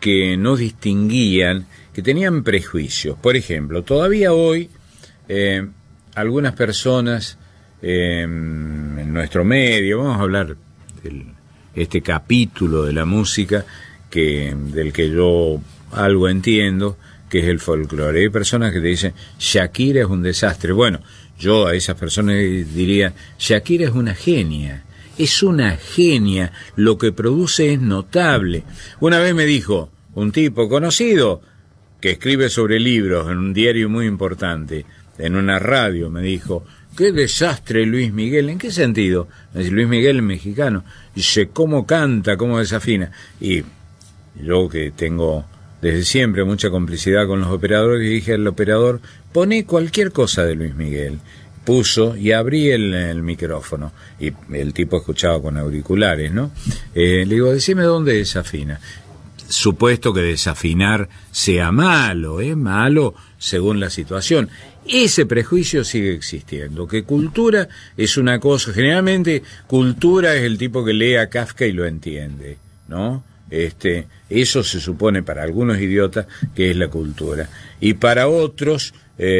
que no distinguían, que tenían prejuicios. Por ejemplo, todavía hoy algunas personas en nuestro medio, vamos a hablar de este capítulo de la música del que yo algo entiendo, que es el folclore. Hay personas que te dicen Shakira es un desastre. Bueno, yo a esas personas diría Shakira es una genia. Es una genia, lo que produce es notable. Una vez me dijo un tipo conocido que escribe sobre libros en un diario muy importante, en una radio, me dijo, qué desastre Luis Miguel. ¿En qué sentido? Me dice, Luis Miguel es mexicano, dice, cómo canta, cómo desafina. Y yo, que tengo desde siempre mucha complicidad con los operadores, dije al operador, poné cualquier cosa de Luis Miguel. Puso y abrí el micrófono y el tipo escuchaba con auriculares, ¿no? Le digo, decime dónde desafina. Supuesto que desafinar sea malo, malo según la situación. Ese prejuicio sigue existiendo, que cultura es una cosa, generalmente cultura es el tipo que lee a Kafka y lo entiende, ¿no? Eso se supone para algunos idiotas que es la cultura. Y para otros,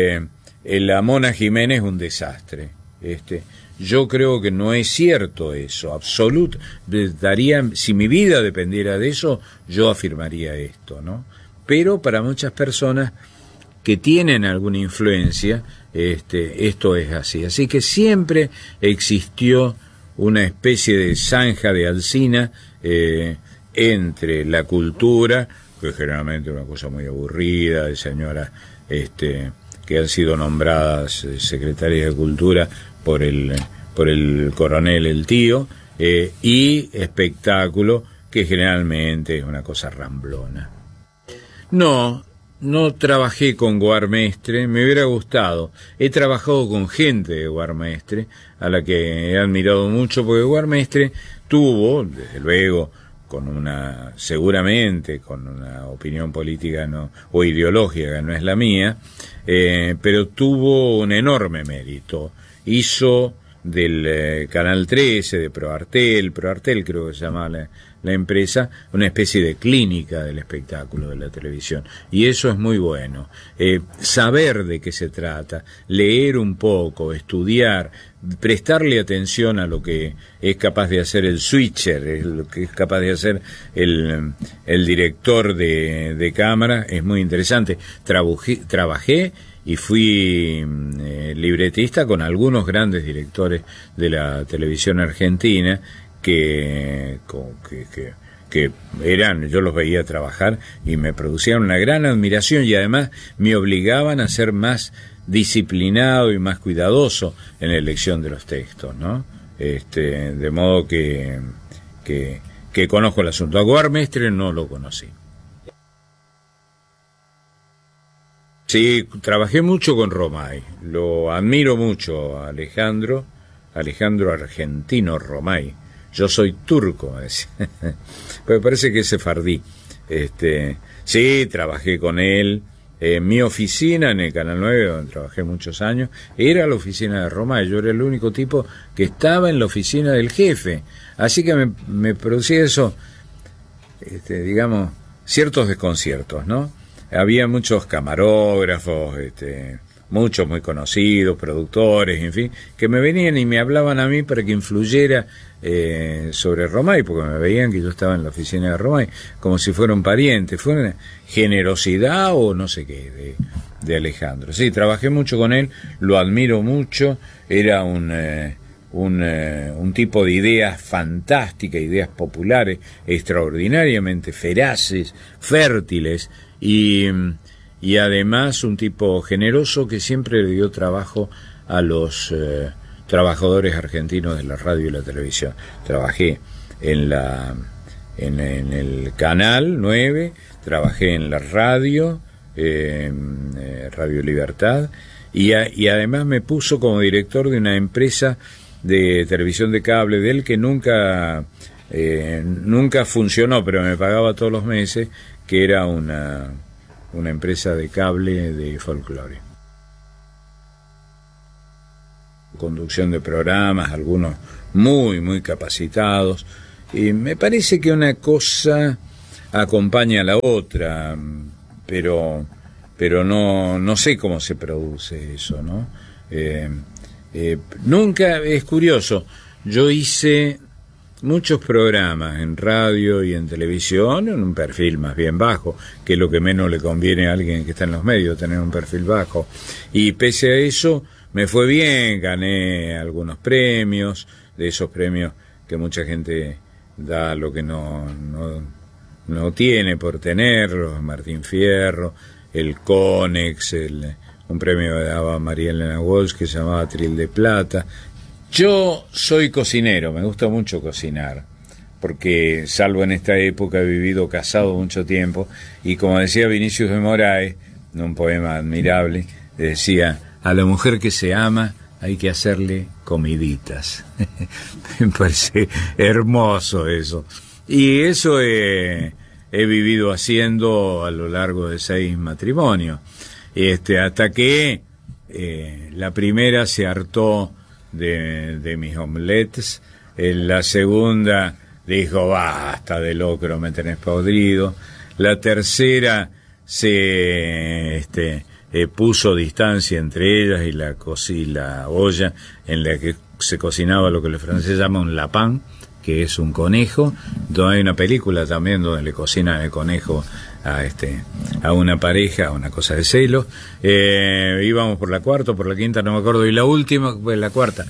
la Mona Jiménez es un desastre. Yo creo que no es cierto eso, absoluto. Si mi vida dependiera de eso, yo afirmaría esto, ¿no? Pero para muchas personas que tienen alguna influencia, esto es así. Así que siempre existió una especie de zanja de Alsina entre la cultura, que generalmente es una cosa muy aburrida, de señoras que han sido nombradas secretarias de Cultura por el coronel, el tío, y espectáculo, que generalmente es una cosa ramblona. No trabajé con Guarmestre, me hubiera gustado. He trabajado con gente de Guarmestre, a la que he admirado mucho, porque Guarmestre tuvo, desde luego, seguramente con una opinión política o ideológica que no es la mía, pero tuvo un enorme mérito. Hizo del Canal 13, de Proartel creo que se llamaba la empresa, una especie de clínica del espectáculo de la televisión, y eso es muy bueno. Saber de qué se trata, leer un poco, estudiar, prestarle atención a lo que es capaz de hacer el switcher, lo que es capaz de hacer el director de cámara, es muy interesante. Trabajé y fui libretista con algunos grandes directores de la televisión argentina que eran, yo los veía trabajar y me producían una gran admiración, y además me obligaban a ser más disciplinado y más cuidadoso en la elección de los textos, ¿no? De modo que conozco el asunto. A Guarmestre no lo conocí. Sí, trabajé mucho con Romay, lo admiro mucho a Alejandro Argentino Romay. Yo soy turco, me decía. Pero me parece que es sefardí. Sí, trabajé con él. Mi oficina en el Canal 9, donde trabajé muchos años, era la oficina de Romay. Yo era el único tipo que estaba en la oficina del jefe. Así que me producía eso, digamos, ciertos desconciertos, ¿no? Había muchos camarógrafos, muchos muy conocidos, productores, en fin, que me venían y me hablaban a mí para que influyera sobre Romay, porque me veían que yo estaba en la oficina de Romay, como si fuera un pariente. Fue una generosidad o no sé qué de Alejandro. Sí, trabajé mucho con él, lo admiro mucho, era un tipo de ideas fantásticas, ideas populares, extraordinariamente feraces, fértiles, y además un tipo generoso que siempre le dio trabajo a los trabajadores argentinos de la radio y la televisión. Trabajé en el Canal 9, trabajé en la radio, Radio Libertad, y además me puso como director de una empresa de televisión de cable de él que nunca funcionó, pero me pagaba todos los meses, que era una empresa de cable de folclore. Conducción de programas, algunos muy, muy capacitados. Y me parece que una cosa acompaña a la otra, pero no sé cómo se produce eso, ¿no? Nunca, es curioso, yo hice muchos programas en radio y en televisión en un perfil más bien bajo, que es lo que menos le conviene a alguien que está en los medios, tener un perfil bajo, y pese a eso me fue bien, gané algunos premios, de esos premios que mucha gente da lo que no tiene por tenerlo, Martín Fierro, el Conex, un premio que daba María Elena Walsh que se llamaba Tril de Plata. Yo soy cocinero, me gusta mucho cocinar, porque salvo en esta época he vivido casado mucho tiempo, y como decía Vinicius de Moraes, en un poema admirable, decía: a la mujer que se ama hay que hacerle comiditas. Me parece hermoso eso. Y eso he vivido haciendo a lo largo de 6 matrimonios. Hasta que la primera se hartó de mis omelettes, la segunda dijo: basta de locro, me tenés podrido. La tercera se puso distancia entre ellas y la olla en la que se cocinaba lo que los franceses llaman un lapin, que es un conejo. Donde hay una película también donde le cocinan el conejo a una pareja, una cosa de celos. Íbamos por la cuarta o por la quinta, no me acuerdo, y la última, pues la cuarta,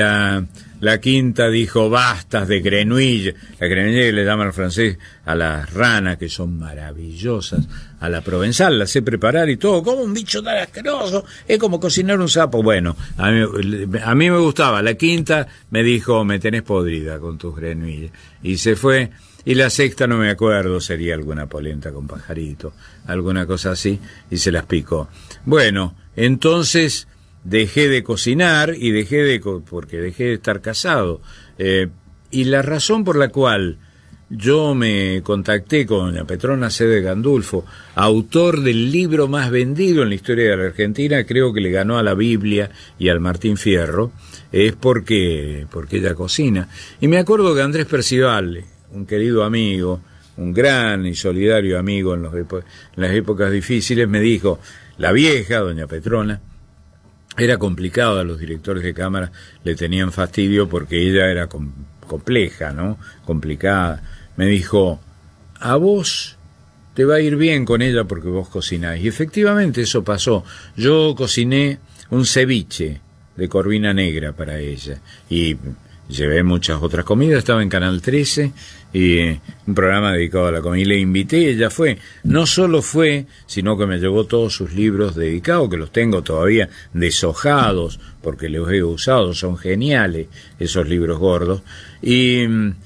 la quinta dijo: bastas de grenouille. La grenouille que le llaman al francés a las ranas, que son maravillosas, a la provenzal, las sé preparar y todo, como un bicho tan asqueroso, es como cocinar un sapo. Bueno, a mí me gustaba. La quinta me dijo: me tenés podrida con tus grenouilles, y se fue. Y la sexta no me acuerdo, sería alguna polenta con pajarito, alguna cosa así, y se las picó. Bueno, entonces dejé de cocinar y porque dejé de estar casado. Y la razón por la cual yo me contacté con doña Petrona C. de Gandulfo, autor del libro más vendido en la historia de la Argentina, creo que le ganó a la Biblia y al Martín Fierro, es porque ella cocina. Y me acuerdo que Andrés Percival, un querido amigo, un gran y solidario amigo en las épocas difíciles, me dijo: la vieja, doña Petrona, era complicada, los directores de cámara le tenían fastidio porque ella era compleja, ¿no? Complicada. Me dijo: a vos te va a ir bien con ella porque vos cocinás. Y efectivamente eso pasó. Yo cociné un ceviche de corvina negra para ella, y llevé muchas otras comidas. Estaba en Canal 13 y un programa dedicado a la comida, y le invité. Ella fue, no solo fue, sino que me llevó todos sus libros dedicados, que los tengo todavía deshojados porque los he usado, son geniales esos libros gordos. Y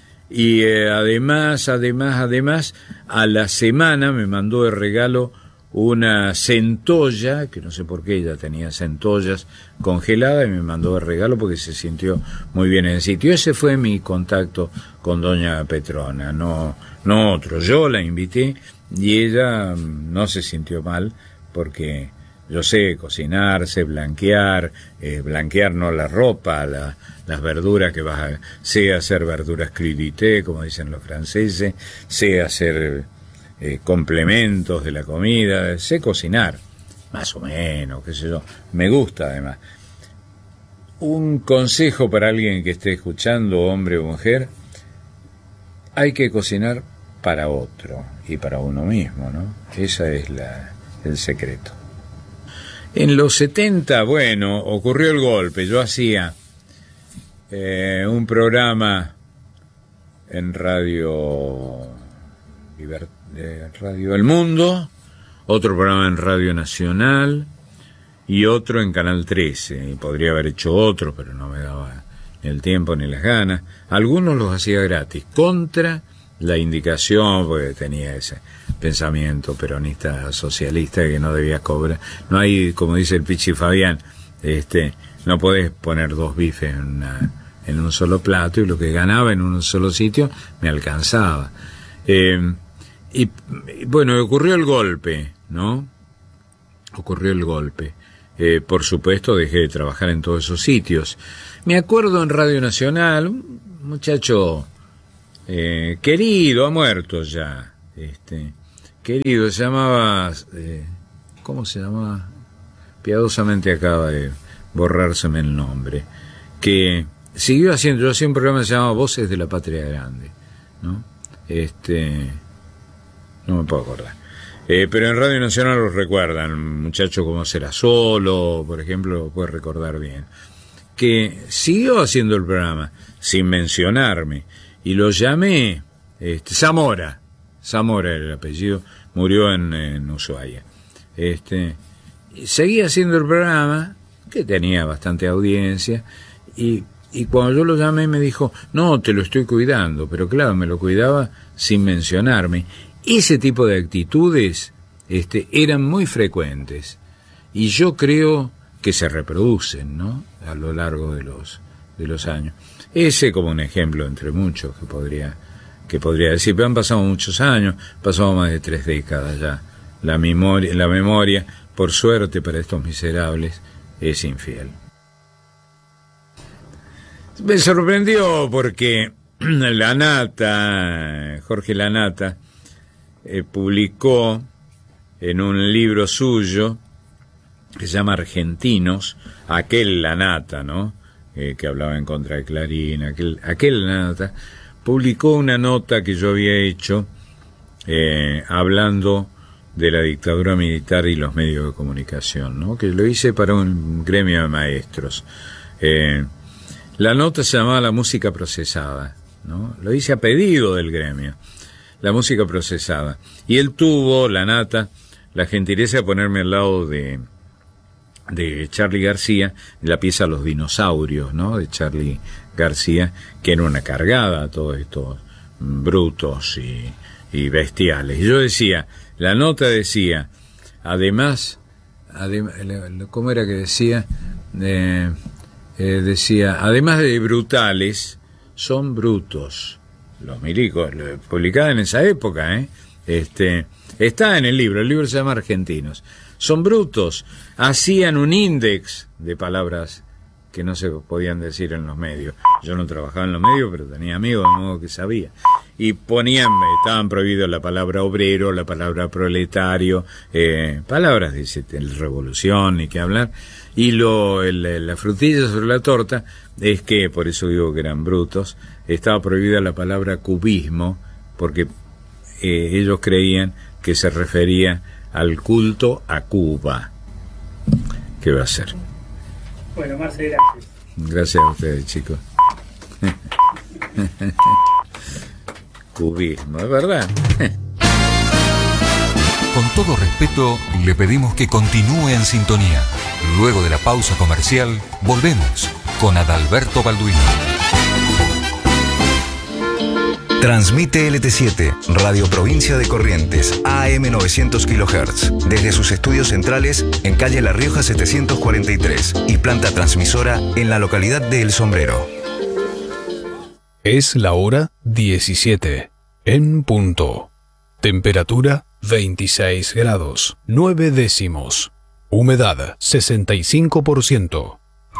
además a la semana me mandó de regalo una centolla, que no sé por qué ella tenía centollas congeladas, y me mandó de regalo porque se sintió muy bien en el sitio. Ese fue mi contacto con doña Petrona, no otro. Yo la invité y ella no se sintió mal, porque yo sé cocinar, sé blanquear no la ropa, las verduras que sé hacer verduras crudité, como dicen los franceses, sé hacer complementos de la comida, sé cocinar, más o menos, qué sé yo, me gusta además. Un consejo para alguien que esté escuchando, hombre o mujer: hay que cocinar para otro y para uno mismo, ¿no? Ese es el secreto. En los 70, bueno, ocurrió el golpe. Yo hacía un programa en Radio El Mundo, otro programa en Radio Nacional y otro en Canal 13, y podría haber hecho otro, pero no me daba ni el tiempo ni las ganas. Algunos los hacía gratis, contra la indicación, porque tenía ese pensamiento peronista socialista que no debía cobrar. No hay, como dice el Pichi Fabián, no podés poner 2 bifes en un solo plato, y lo que ganaba en un solo sitio me alcanzaba. Y bueno, ocurrió el golpe, ¿no? Ocurrió el golpe. Por supuesto, dejé de trabajar en todos esos sitios. Me acuerdo en Radio Nacional, un muchacho querido, ha muerto ya, querido, se llamaba, ¿cómo se llamaba? Piadosamente acaba de borrárseme el nombre, que siguió haciendo, yo hacía un programa que se llamaba Voces de la Patria Grande, ¿no? No me puedo acordar. Pero en Radio Nacional los recuerdan, muchachos como Serasolo, por ejemplo, lo puede recordar bien, que siguió haciendo el programa sin mencionarme, y lo llamé, Zamora era el apellido, murió en Ushuaia. Seguía haciendo el programa, que tenía bastante audiencia, y cuando yo lo llamé me dijo, no, te lo estoy cuidando, pero claro, me lo cuidaba sin mencionarme. Ese tipo de actitudes eran muy frecuentes, y yo creo que se reproducen, ¿no?, a lo largo de los años. Ese como un ejemplo entre muchos que podría decir, pero han pasado muchos años, pasado más de 3 décadas ya. La memoria, por suerte para estos miserables, es infiel. Me sorprendió porque Jorge Lanata, publicó en un libro suyo que se llama Argentinos, aquel Lanata, ¿no?, que hablaba en contra de Clarín, aquel Lanata, publicó una nota que yo había hecho hablando de la dictadura militar y los medios de comunicación, ¿no?, que lo hice para un gremio de maestros. La nota se llamaba La música procesada, ¿no? Lo hice a pedido del gremio, la música procesada. Y él tuvo, Lanata, la gentileza de ponerme al lado de Charly García, la pieza Los dinosaurios, ¿no?, de Charly García, que era una cargada a todos estos brutos y bestiales. Y yo decía, la nota decía, además, ¿cómo era que decía? Decía, además de brutales, son brutos. Los milicos, publicada en esa época, está en el libro se llama Argentinos. Son brutos, hacían un índex de palabras que no se podían decir en los medios. Yo no trabajaba en los medios, pero tenía amigos, de modo que sabía. Y estaban prohibidos la palabra obrero, la palabra proletario, palabras de revolución, ni que hablar. Y la frutilla sobre la torta es que, por eso digo que eran brutos, estaba prohibida la palabra cubismo, porque ellos creían que se refería al culto a Cuba. ¿Qué va a hacer? Bueno, Marce, gracias. Gracias a ustedes, chicos. Cubismo, es verdad. Con todo respeto, le pedimos que continúe en sintonía. Luego de la pausa comercial, volvemos con Adalberto Balduino. Transmite LT7, Radio Provincia de Corrientes, AM 900 kHz, desde sus estudios centrales en calle La Rioja 743 y planta transmisora en la localidad de El Sombrero. Es la hora 17, en punto. Temperatura 26 grados, 9 décimos. Humedad 65%.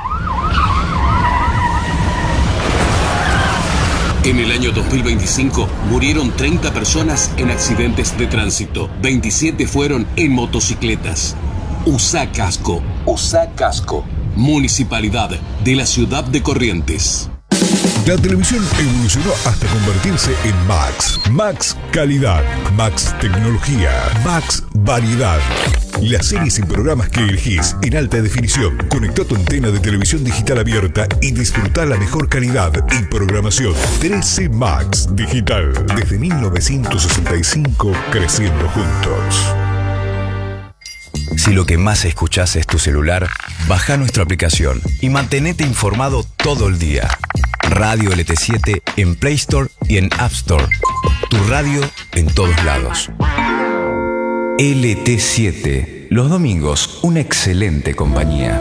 En el año 2025 murieron 30 personas en accidentes de tránsito. 27 fueron en motocicletas. Usa casco. Usa casco. Municipalidad de la ciudad de Corrientes. La televisión evolucionó hasta convertirse en Max. Max Calidad, Max Tecnología, Max Variedad. Las series y programas que elegís en alta definición. Conectá tu antena de televisión digital abierta y disfrutá la mejor calidad y programación. 13 Max Digital. Desde 1965, creciendo juntos. Si lo que más escuchás es tu celular, baja nuestra aplicación y mantenete informado todo el día. Radio LT7 en Play Store y en App Store. Tu radio en todos lados. LT7. Los domingos, una excelente compañía.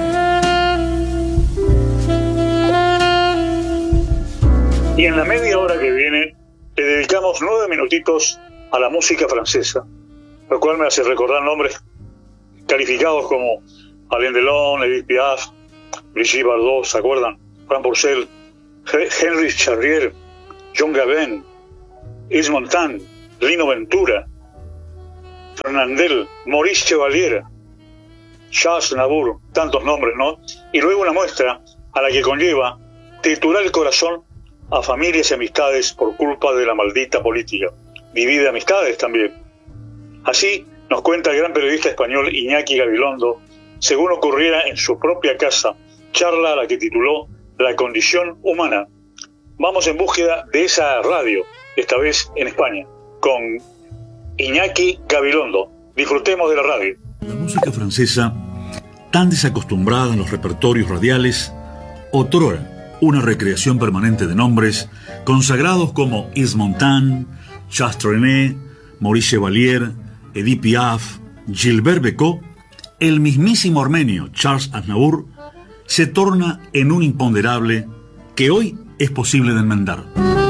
Y en la media hora que viene, le dedicamos 9 minutitos a la música francesa, lo cual me hace recordar nombres calificados como Alain Delon, Edith Piaf, Brigitte Bardot, ¿se acuerdan? Fran Purcell, Henry Charrier, John Gabin, Yves Montand, Lino Ventura, Fernandel, Maurice Chevalier, Charles Aznavour, tantos nombres, ¿no? Y luego una muestra a la que conlleva triturar el corazón a familias y amistades por culpa de la maldita política. Divide amistades también. Así nos cuenta el gran periodista español Iñaki Gabilondo, según ocurriera en su propia casa, charla a la que tituló La condición humana. Vamos en búsqueda de esa radio, esta vez en España, con Iñaki Gabilondo. Disfrutemos de la radio. La música francesa, tan desacostumbrada en los repertorios radiales, otrora una recreación permanente de nombres consagrados como Yves Montand, Charles Trenet, Maurice Chevalier, Edith Piaf, Gilbert Bécaud, el mismísimo armenio Charles Aznavour, se torna en un imponderable que hoy es posible de enmendar.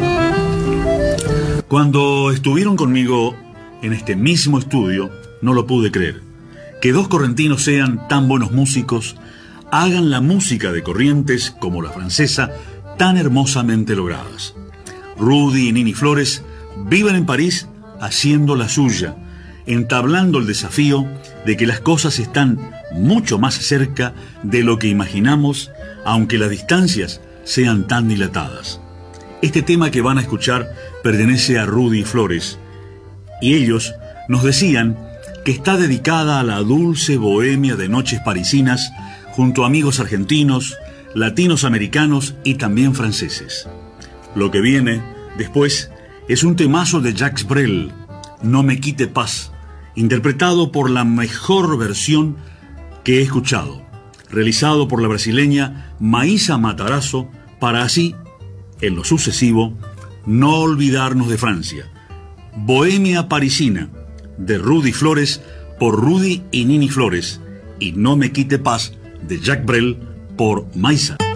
Cuando estuvieron conmigo en este mismo estudio, no lo pude creer. Que dos correntinos sean tan buenos músicos, hagan la música de Corrientes como la francesa tan hermosamente logradas. Rudy y Nini Flores viven en París haciendo la suya, entablando el desafío de que las cosas están mucho más cerca de lo que imaginamos, aunque las distancias sean tan dilatadas. Este tema que van a escuchar pertenece a Rudy Flores, y ellos nos decían que está dedicada a la dulce bohemia de noches parisinas junto a amigos argentinos, latinos americanos y también franceses. Lo que viene después es un temazo de Jacques Brel, No me quite pas, interpretado por la mejor versión que he escuchado, realizado por la brasileña Maísa Matarazzo, para así, en lo sucesivo, no olvidarnos de Francia. Bohemia parisina, de Rudy Flores por Rudy y Nini Flores, y No me quite pas, de Jacques Brel por Maísa.